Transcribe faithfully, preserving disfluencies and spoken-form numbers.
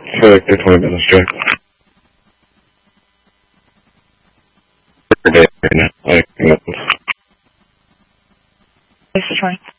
For like the twenty business day. Per day right now. Like, you know. This is Ryan.